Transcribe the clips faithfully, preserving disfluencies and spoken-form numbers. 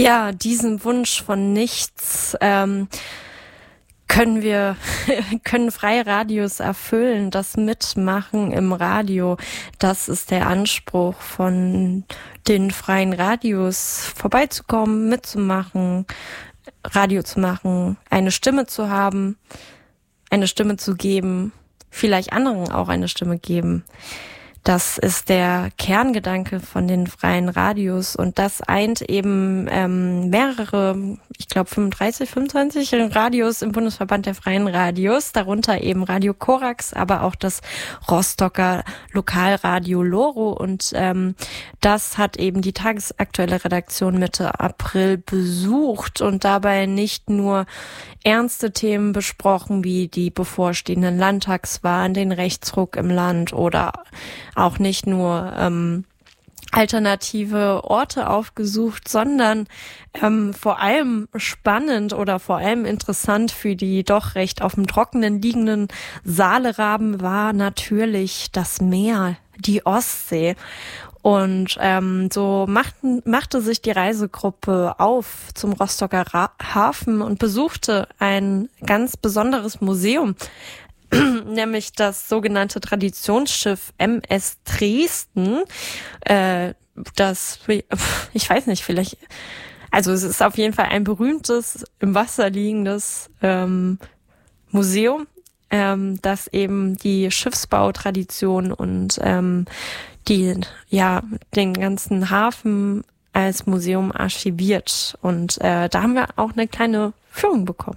Ja, diesen Wunsch von nichts ähm, können wir, können freie Radios erfüllen, das Mitmachen im Radio. Das ist der Anspruch von den freien Radios, vorbeizukommen, mitzumachen, Radio zu machen, eine Stimme zu haben, eine Stimme zu geben, vielleicht anderen auch eine Stimme geben. Das ist der Kerngedanke von den freien Radios und das eint eben ähm, mehrere, ich glaube fünfunddreißig, fünfundzwanzig Radios im Bundesverband der freien Radios, darunter eben Radio Korax, aber auch das Rostocker Lokalradio Loro und ähm, das hat eben die tagesaktuelle Redaktion Mitte April besucht und dabei nicht nur ernste Themen besprochen, wie die bevorstehenden Landtagswahlen, den Rechtsruck im Land oder auch nicht nur ähm, alternative Orte aufgesucht, sondern ähm, vor allem spannend oder vor allem interessant für die doch recht auf dem Trockenen liegenden Saaleraben war natürlich das Meer, die Ostsee. Und ähm, so machten, machte sich die Reisegruppe auf zum Rostocker Ra- Hafen und besuchte ein ganz besonderes Museum, nämlich das sogenannte Traditionsschiff M S Dresden. Äh, das, ich weiß nicht, vielleicht, also es ist auf jeden Fall ein berühmtes, im Wasser liegendes ähm, Museum, ähm, das eben die Schiffsbautradition und ähm, die, ja, den ganzen Hafen als Museum archiviert. Und äh, da haben wir auch eine kleine Führung bekommen.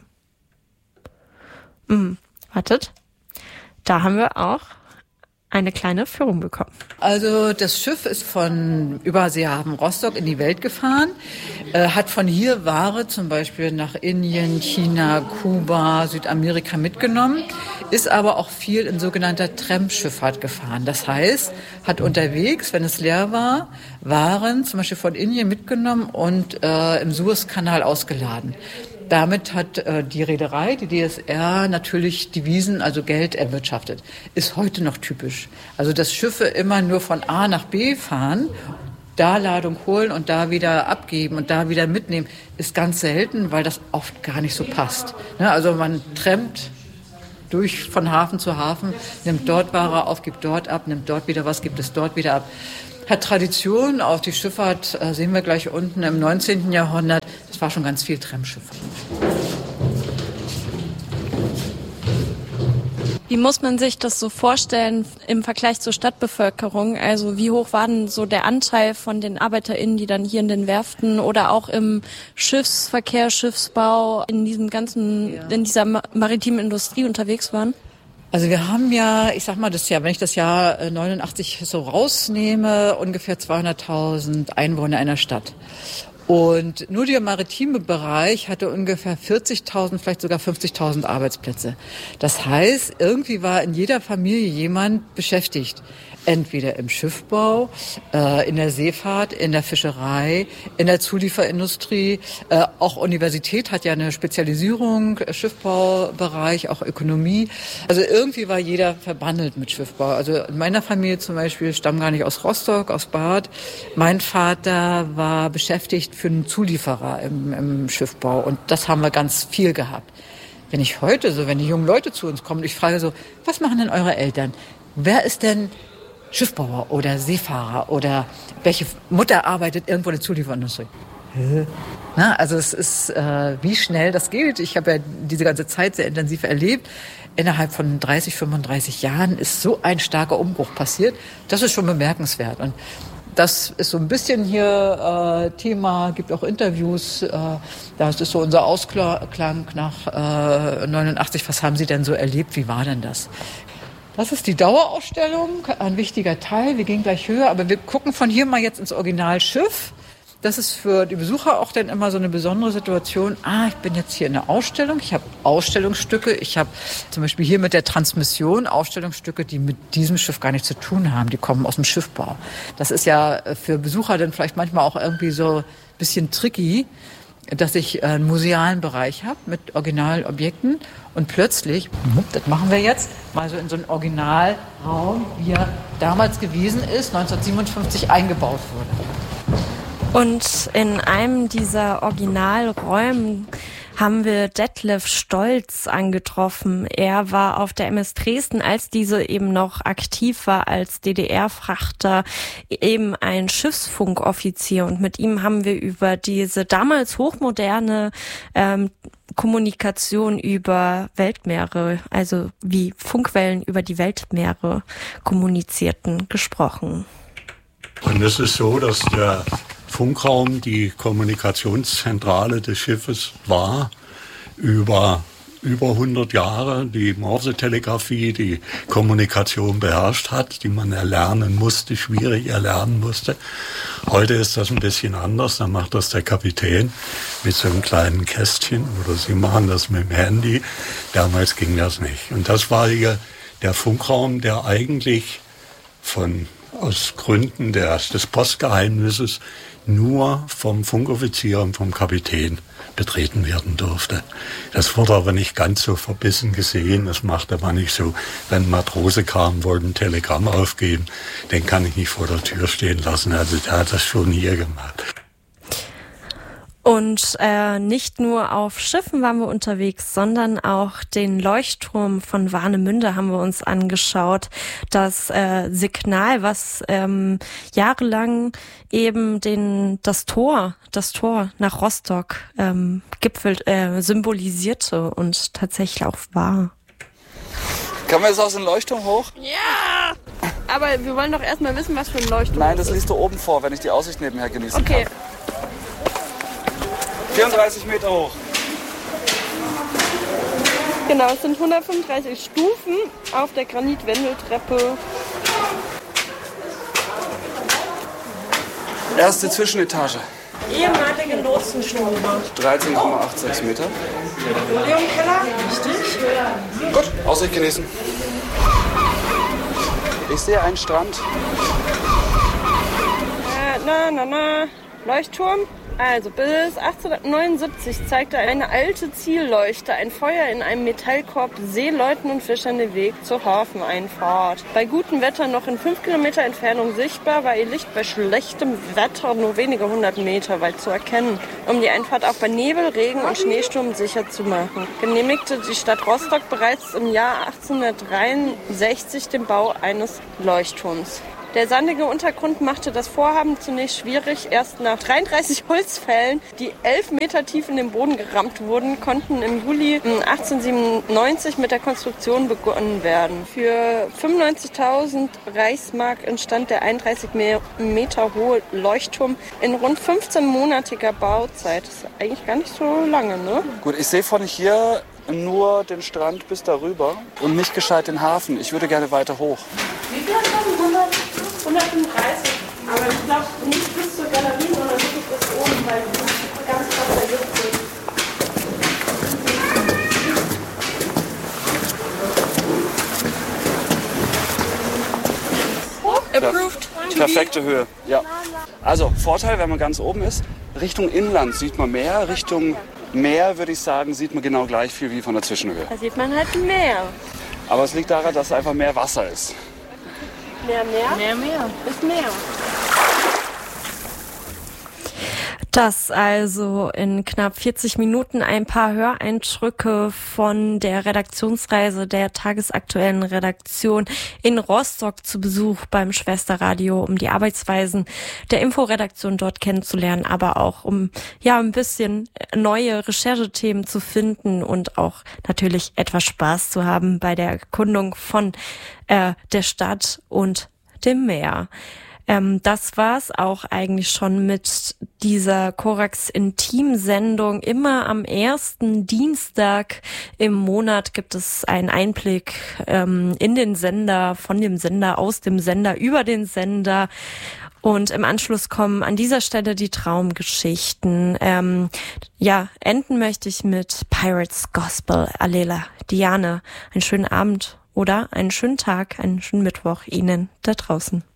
Mhm. Wartet. Da haben wir auch eine kleine Führung bekommen. Also das Schiff ist von Überseehafen Rostock in die Welt gefahren, äh, hat von hier Ware zum Beispiel nach Indien, China, Kuba, Südamerika mitgenommen, ist aber auch viel in sogenannter Tramschifffahrt gefahren. Das heißt, hat unterwegs, wenn es leer war, Waren zum Beispiel von Indien mitgenommen und äh, im Suezkanal ausgeladen. Damit hat äh, die Reederei, die D S R, natürlich Devisen, also Geld erwirtschaftet. Ist heute noch typisch. Also dass Schiffe immer nur von A nach B fahren, da Ladung holen und da wieder abgeben und da wieder mitnehmen, ist ganz selten, weil das oft gar nicht so passt. Ne? Also man trampt durch von Hafen zu Hafen, nimmt dort Ware auf, gibt dort ab, nimmt dort wieder was, gibt es dort wieder ab. Hat Tradition, auch die Schifffahrt äh, sehen wir gleich unten im neunzehnten Jahrhundert. Das war schon ganz viel Tramschifffahrt. Wie muss man sich das so vorstellen im Vergleich zur Stadtbevölkerung? Also wie hoch war denn so der Anteil von den ArbeiterInnen, die dann hier in den Werften oder auch im Schiffsverkehr, Schiffsbau, in diesem ganzen, ja. in dieser maritimen Industrie unterwegs waren? Also wir haben ja, ich sag mal, das Jahr, wenn ich das Jahr neunundachtzig so rausnehme, ungefähr zweihunderttausend Einwohner in der Stadt. Und nur der maritime Bereich hatte ungefähr vierzigtausend, vielleicht sogar fünfzigtausend Arbeitsplätze. Das heißt, irgendwie war in jeder Familie jemand beschäftigt. Entweder im Schiffbau, äh, in der Seefahrt, in der Fischerei, in der Zulieferindustrie. Äh, auch Universität hat ja eine Spezialisierung, Schiffbaubereich, auch Ökonomie. Also irgendwie war jeder verbandelt mit Schiffbau. Also in meiner Familie zum Beispiel, stammen gar nicht aus Rostock, aus Bad. Mein Vater war beschäftigt für einen Zulieferer im, im Schiffbau und das haben wir ganz viel gehabt. Wenn ich heute so, wenn die jungen Leute zu uns kommen, ich frage so, was machen denn eure Eltern? Wer ist denn Schiffbauer oder Seefahrer oder welche Mutter arbeitet irgendwo in der Zulieferindustrie? Na, also es ist, äh, wie schnell das geht. Ich habe ja diese ganze Zeit sehr intensiv erlebt. Innerhalb von dreißig, fünfunddreißig Jahren ist so ein starker Umbruch passiert. Das ist schon bemerkenswert. Und das ist so ein bisschen hier äh, Thema, gibt auch Interviews. Äh, das ist so unser Ausklang nach äh, neunundachtzig. Was haben Sie denn so erlebt? Wie war denn das? Das ist die Dauerausstellung, ein wichtiger Teil. Wir gehen gleich höher, aber wir gucken von hier mal jetzt ins Originalschiff. Das ist für die Besucher auch dann immer so eine besondere Situation. Ah, ich bin jetzt hier in der Ausstellung. Ich habe Ausstellungsstücke. Ich habe zum Beispiel hier mit der Transmission Ausstellungsstücke, die mit diesem Schiff gar nichts zu tun haben. Die kommen aus dem Schiffbau. Das ist ja für Besucher dann vielleicht manchmal auch irgendwie so ein bisschen tricky, dass ich einen musealen Bereich habe mit Originalobjekten und plötzlich, das machen wir jetzt, mal so in so einen Originalraum, wie er damals gewesen ist, neunzehnhundertsiebenundfünfzig eingebaut wurde. Und in einem dieser Originalräume haben wir Detlef Stolz angetroffen. Er war auf der M S Dresden, als diese eben noch aktiv war als D D R-Frachter, eben ein Schiffsfunkoffizier. Und mit ihm haben wir über diese damals hochmoderne ähm, Kommunikation über Weltmeere, also wie Funkwellen über die Weltmeere kommunizierten, gesprochen. Und es ist so, dass der Funkraum die Kommunikationszentrale des Schiffes war über über hundert Jahre, die Morse-Telegrafie, die Kommunikation beherrscht hat, die man erlernen musste, schwierig erlernen musste. Heute ist das ein bisschen anders, da macht das der Kapitän mit so einem kleinen Kästchen oder sie machen das mit dem Handy. Damals ging das nicht. Und das war hier der Funkraum, der eigentlich von aus Gründen des, des Postgeheimnisses nur vom Funkoffizier und vom Kapitän betreten werden durfte. Das wurde aber nicht ganz so verbissen gesehen. Das machte man nicht so. Wenn ein Matrose kam, wollte ein Telegramm aufgeben, den kann ich nicht vor der Tür stehen lassen. Also der hat das schon hier gemacht. Und äh, nicht nur auf Schiffen waren wir unterwegs, sondern auch den Leuchtturm von Warnemünde haben wir uns angeschaut. Das äh, Signal, was ähm, jahrelang eben den das Tor, das Tor nach Rostock ähm, gipfelt, äh, symbolisierte und tatsächlich auch war. Kann man jetzt aus dem Leuchtturm hoch? Ja! Aber wir wollen doch erstmal wissen, was für ein Leuchtturm Nein, das ist. liest du oben vor, wenn ich die Aussicht nebenher genießen Okay. kann. vierunddreißig Meter hoch. Genau, es sind hundertfünfunddreißig Stufen auf der Granitwendeltreppe. Erste Zwischenetage. Ehemalige Lotsenstube. dreizehn Komma sechsundachtzig Meter. Keller, richtig. Gut, Aussicht genießen. Ich sehe einen Strand. Äh, na, na, na. Leuchtturm. Also bis achtzehnhundertneunundsiebzig zeigte eine alte Zielleuchte ein Feuer in einem Metallkorb Seeleuten und Fischern den Weg zur Hafeneinfahrt. Bei gutem Wetter noch in fünf Kilometer Entfernung sichtbar, war ihr Licht bei schlechtem Wetter nur wenige hundert Meter weit zu erkennen, um die Einfahrt auch bei Nebel, Regen und Schneesturm sicher zu machen. Genehmigte die Stadt Rostock bereits im Jahr achtzehnhundertdreiundsechzig den Bau eines Leuchtturms. Der sandige Untergrund machte das Vorhaben zunächst schwierig. Erst nach dreiunddreißig Holzfällen, die elf Meter tief in den Boden gerammt wurden, konnten im Juli achtzehnhundertsiebenundneunzig mit der Konstruktion begonnen werden. Für fünfundneunzigtausend Reichsmark entstand der einunddreißig Meter hohe Leuchtturm in rund fünfzehnmonatiger Bauzeit. Das ist eigentlich gar nicht so lange, ne? Gut, ich sehe von hier nur den Strand bis darüber und nicht gescheit den Hafen. Ich würde gerne weiter hoch. Wie viel hat das? hundertfünfunddreißig. Aber ich glaube nicht bis zur Galerie, sondern wirklich bis oben, weil das ist ganz krass der Gipfel. Approved. Perfekte Höhe, ja. Also Vorteil, wenn man ganz oben ist, Richtung Inland sieht man mehr, Richtung Meer würde ich sagen, sieht man genau gleich viel wie von der Zwischenhöhe. Da sieht man halt mehr. Aber es liegt daran, dass einfach mehr Wasser ist. Mehr, mehr? Mehr, mehr. Ist mehr. Das also in knapp vierzig Minuten ein paar Höreindrücke von der Redaktionsreise der tagesaktuellen Redaktion in Rostock zu Besuch beim Schwesterradio, um die Arbeitsweisen der Inforedaktion dort kennenzulernen, aber auch um ja ein bisschen neue Recherchethemen zu finden und auch natürlich etwas Spaß zu haben bei der Erkundung von äh, der Stadt und dem Meer. Ähm, das war's auch eigentlich schon mit dieser Korax Intim-Sendung. Immer am ersten Dienstag im Monat gibt es einen Einblick ähm, in den Sender, von dem Sender, aus dem Sender, über den Sender. Und im Anschluss kommen an dieser Stelle die Traumgeschichten. Ähm, ja, enden möchte ich mit Pirates Gospel. Alela, Diane, einen schönen Abend oder einen schönen Tag, einen schönen Mittwoch Ihnen da draußen.